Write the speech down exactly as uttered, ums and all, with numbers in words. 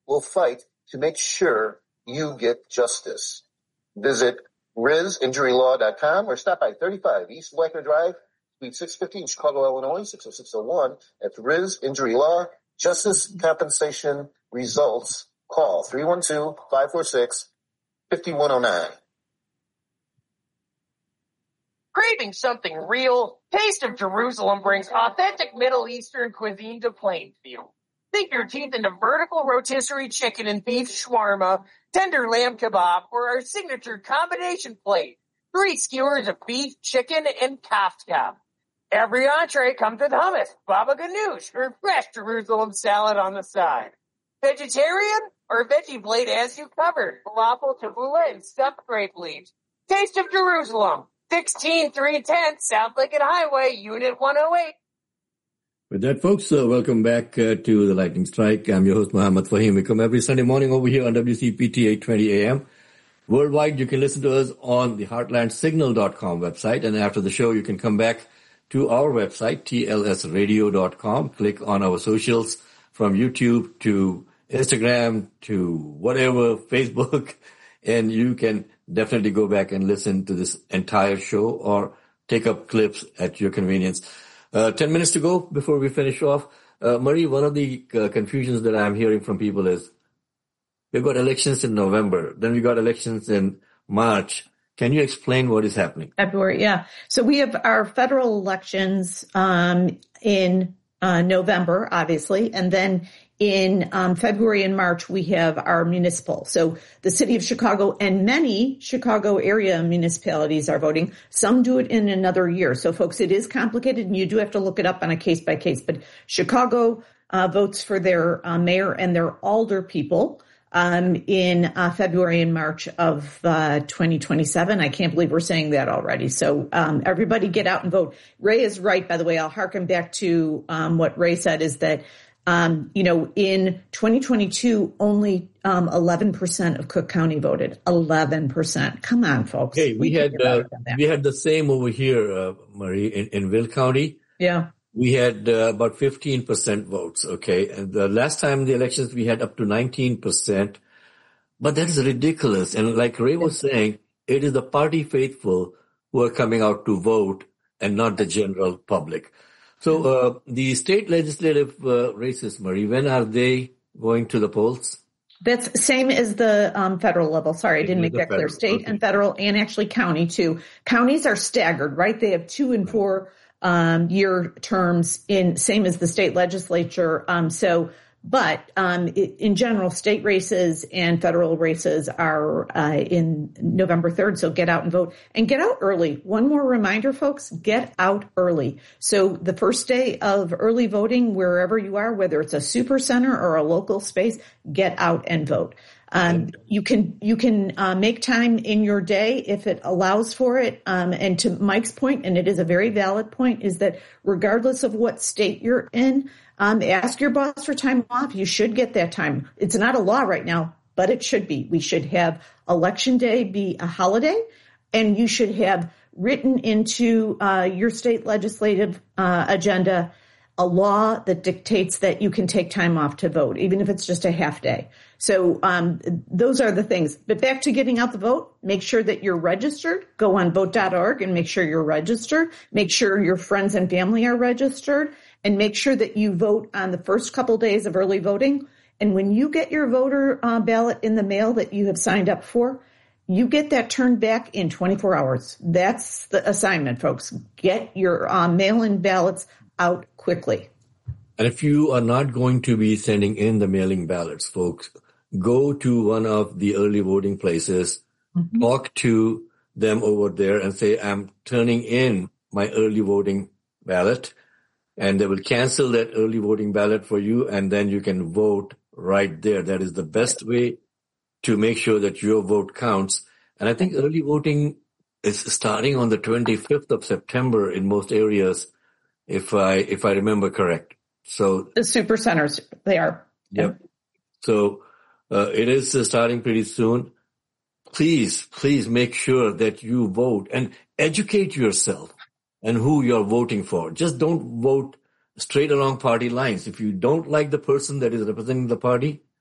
will fight to make sure you get justice. Visit riz injury law dot com or stop by thirty-five East Wacker Drive, Suite six fifty in Chicago, Illinois, six oh six oh one. That's Riz Injury Law. Justice, compensation, results. Call three one two, five four six, five one oh nine. Craving something real? Taste of Jerusalem brings authentic Middle Eastern cuisine to Plainfield. Sink your teeth into vertical rotisserie chicken and beef shawarma, tender lamb kebab, or our signature combination plate. Three skewers of beef, chicken, and kafta. Every entree comes with hummus, baba ganoush, or fresh Jerusalem salad on the side. Vegetarian or veggie plate as you covered, falafel, tabbouleh, and stuffed grape leaves. Taste of Jerusalem, sixteen three ten South Lincoln Highway, Unit one oh eight. With that, folks, uh, welcome back uh, to the Lightning Strike. I'm your host, Muhammad Fahim. We come every Sunday morning over here on W C P T eight twenty A M. Worldwide, you can listen to us on the heartland signal dot com website. And after the show, you can come back to our website, T L S radio dot com. Click on our socials from YouTube to Instagram to whatever, Facebook, and you can definitely go back and listen to this entire show or take up clips at your convenience. Uh, ten minutes to go before we finish off. Uh, Marie, one of the uh, confusions that I'm hearing from people is we've got elections in November, then we got elections in March. Can you explain what is happening? February, yeah. So we have our federal elections um, in uh, November, obviously, and then in um, February and March, we have our municipal. So the city of Chicago and many Chicago area municipalities are voting. Some do it in another year. So, folks, it is complicated, and you do have to look it up on a case-by-case. But Chicago uh, votes for their uh, mayor and their alder people um, in uh, February and March of uh, twenty twenty-seven. I can't believe we're saying that already. So um, everybody get out and vote. Ray is right, by the way. I'll harken back to um, what Ray said is that Um, you know, in twenty twenty-two, only um, eleven percent of Cook County voted. eleven percent. Come on, folks. Hey, we, we had uh, we had the same over here, uh, Marie, in, in Will County. Yeah. We had uh, about fifteen percent votes, okay? And the last time the elections, we had up to nineteen percent. But that is ridiculous. And like Ray was saying, it is the party faithful who are coming out to vote and not the general public. So uh, the state legislative uh, races, Marie, when are they going to the polls? That's same as the um, federal level. Sorry, I didn't make that clear. State okay. and federal and actually county too. Counties are staggered, right? They have two and four um, year terms in same as the state legislature. Um, so, but um, it, in general, state races and federal races are uh, in November third. So get out and vote and get out early. One more reminder, folks, get out early. So the first day of early voting, wherever you are, whether it's a super center or a local space, get out and vote. Um, you can, you can, uh, make time in your day if it allows for it. Um, and to Mike's point, and it is a very valid point, is that regardless of what state you're in, um, ask your boss for time off. You should get that time. It's not a law right now, but it should be. We should have election day be a holiday, and you should have written into, uh, your state legislative, uh, agenda a law that dictates that you can take time off to vote, even if it's just a half day. So um, those are the things. But back to getting out the vote, make sure that you're registered. Go on vote dot org and make sure you're registered. Make sure your friends and family are registered. And make sure that you vote on the first couple days of early voting. And when you get your voter uh, ballot in the mail that you have signed up for, you get that turned back in twenty-four hours. That's the assignment, folks. Get your uh, mail-in ballots out quickly. And if you are not going to be sending in the mailing ballots, folks, go to one of the early voting places, mm-hmm. talk to them over there and say, I'm turning in my early voting ballot, and they will cancel that early voting ballot for you, and then you can vote right there. That is the best way to make sure that your vote counts. And I think early voting is starting on the twenty-fifth of September in most areas, if I if I remember correct. So the super centers, they are. Yep. Yeah. So uh, it is uh, starting pretty soon. Please, please make sure that you vote and educate yourself and who you're voting for. Just don't vote straight along party lines. If you don't like the person that is representing the party,